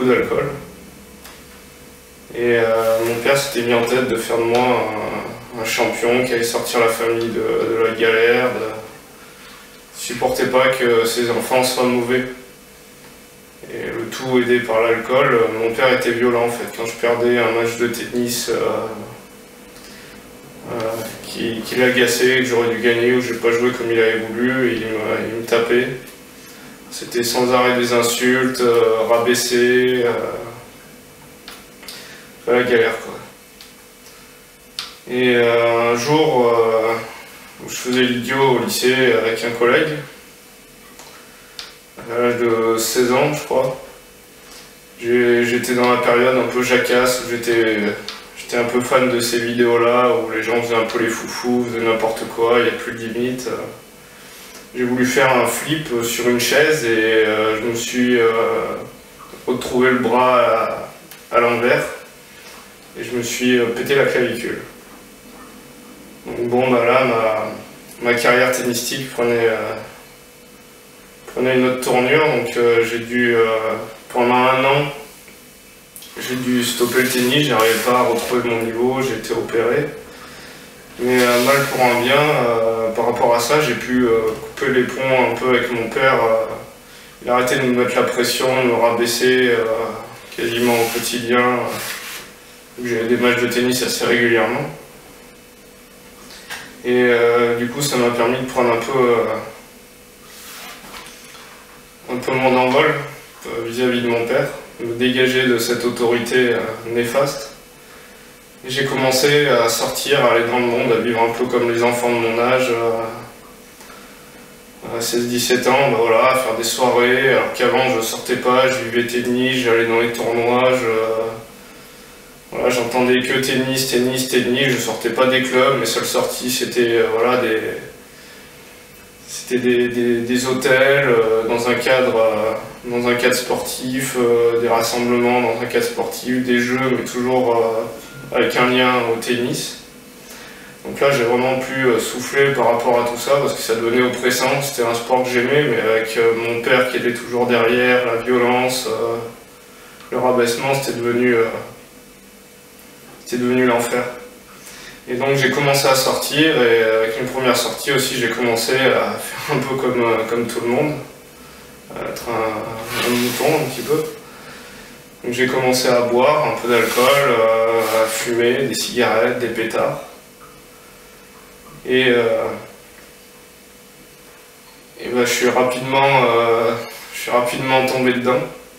beaucoup d'alcool. Et mon père s'était mis en tête de faire de moi un champion qui allait sortir la famille de la galère. Il supportait pas que ses enfants soient mauvais. Et le tout aidé par l'alcool. Mon père était violent en fait. Quand je perdais un match de tennis qui l'agaçait, que j'aurais dû gagner ou que j'ai pas joué comme il avait voulu, il me tapait. C'était sans arrêt des insultes, rabaissé, la galère quoi. Et un jour où je faisais l'idiot au lycée avec un collègue, à l'âge de 16 ans je crois, j'étais dans la période un peu jacasse où j'étais un peu fan de ces vidéos là où les gens faisaient un peu les foufous, faisaient n'importe quoi, il n'y a plus de limite. J'ai voulu faire un flip sur une chaise et je me suis retrouvé le bras à l'envers et je me suis pété la clavicule. Donc bon bah là ma carrière tennistique prenait une autre tournure, donc j'ai dû pendant un an j'ai dû stopper le tennis, j'arrivais pas à retrouver mon niveau, j'ai été opéré. Mais mal pour un bien, par rapport à ça, j'ai pu couper les ponts un peu avec mon père. Il a arrêté de me mettre la pression, de me rabaisser quasiment au quotidien. J'avais des matchs de tennis assez régulièrement. Et du coup, ça m'a permis de prendre un peu mon envol vis-à-vis de mon père, de me dégager de cette autorité néfaste. Et j'ai commencé à sortir, à aller dans le monde, à vivre un peu comme les enfants de mon âge, à 16-17 ans, bah voilà, à faire des soirées, alors qu'avant je sortais pas, je vivais tennis, j'allais dans les tournois, voilà, j'entendais que tennis, je sortais pas des clubs, mes seules sorties c'était voilà, des hôtels, dans un cadre sportif, des rassemblements dans un cadre sportif, des jeux, mais toujours avec un lien au tennis. Donc là j'ai vraiment pu souffler par rapport à tout ça parce que ça devenait oppressant, c'était un sport que j'aimais mais avec mon père qui était toujours derrière, la violence, le rabaissement, c'était devenu l'enfer. Et donc j'ai commencé à sortir et avec une première sortie aussi j'ai commencé à faire un peu comme tout le monde, à être un mouton un petit peu. Donc j'ai commencé à boire un peu d'alcool, à fumer des cigarettes, des pétards. Et ben, je suis rapidement tombé dedans.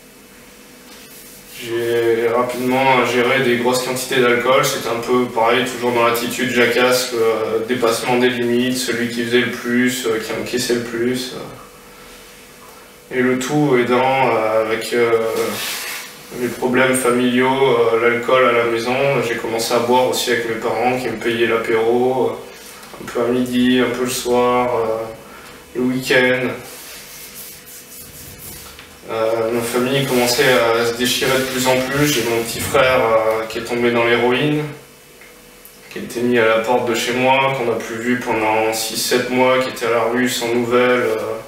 J'ai rapidement géré des grosses quantités d'alcool, c'était un peu pareil, toujours dans l'attitude jacasse, le dépassement des limites, celui qui faisait le plus, qui encaissait le plus. Et le tout aidant avec les problèmes familiaux, l'alcool à la maison. J'ai commencé à boire aussi avec mes parents qui me payaient l'apéro, un peu à midi, un peu le soir, le week-end. Ma famille commençait à se déchirer de plus en plus. J'ai mon petit frère qui est tombé dans l'héroïne, qui était mis à la porte de chez moi, qu'on n'a plus vu pendant 6-7 mois, qui était à la rue sans nouvelles.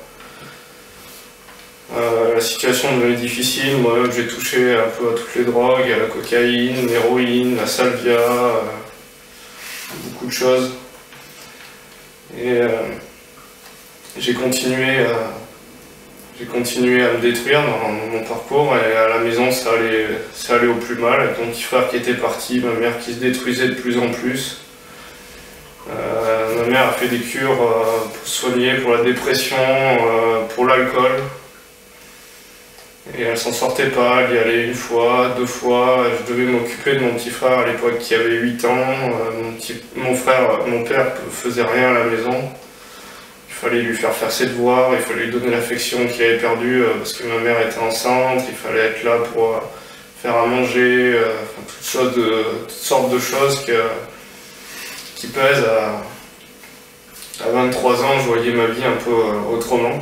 La situation devenait difficile, moi-même j'ai touché un peu à toutes les drogues, à la cocaïne, l'héroïne, la salvia, beaucoup de choses. Et j'ai continué à me détruire dans mon parcours et à la maison ça allait au plus mal avec mon petit frère qui était parti, ma mère qui se détruisait de plus en plus. Ma mère a fait des cures pour soigner pour la dépression, pour l'alcool. Et elle s'en sortait pas, elle y allait une fois, 2 fois, je devais m'occuper de mon petit frère à l'époque qui avait 8 ans, mon père faisait rien à la maison. Il fallait lui faire ses devoirs, il fallait lui donner l'affection qu'il avait perdue parce que ma mère était enceinte, il fallait être là pour faire à manger, toutes sortes de choses qui pèsent. À 23 ans, je voyais ma vie un peu autrement.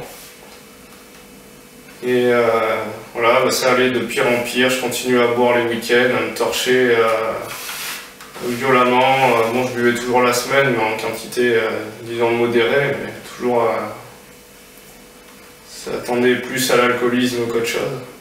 Et voilà, bah, ça allait de pire en pire, je continuais à boire les week-ends, à me torcher violemment. Bon, je buvais toujours la semaine, mais en quantité, disons, modérée, mais toujours ça tendait plus à l'alcoolisme qu'autre chose.